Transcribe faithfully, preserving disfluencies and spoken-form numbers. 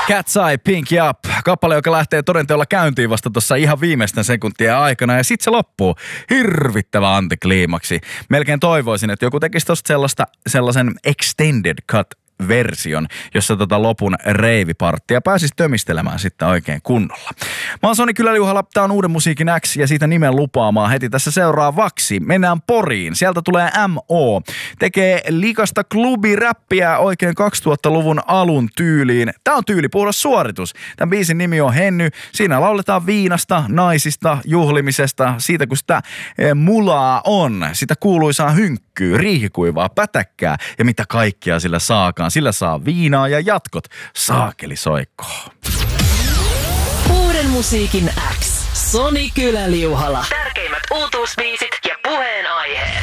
Cat's Eye, Pink Up. Kappale, joka lähtee todenteolla käyntiin vasta tuossa ihan viimeisten sekuntien aikana ja sit se loppuu. Hirvittävä antikliimaksi. Melkein toivoisin, että joku tekisi tosta sellaista, sellaisen extended cut version, jossa tota lopun reiviparttia pääsisi tömistelemään sitten oikein kunnolla. Mä oon Soni Kyläliuhala, tää on Uuden musiikin X ja siitä nimen lupaamaan heti tässä seuraavaksi. Mennään Poriin, sieltä tulee M O. Tekee likasta klubiräppiä oikein kaksituhattaluvun alun tyyliin. Tää on tyylipuhdas suoritus. Tämän biisin nimi on Henny. Siinä lauletaan viinasta, naisista, juhlimisesta, siitä kun sitä mulaa on, sitä kuuluisaa hynkkyy, riihikuivaa, pätäkkää ja mitä kaikkea sillä saakaan. Sillä saa viinaa ja jatkot. Saakeli soikkoon. Uuden musiikin X. Soni Kyläliuhala. Tärkeimmät uutuusbiisit ja puheenaiheet.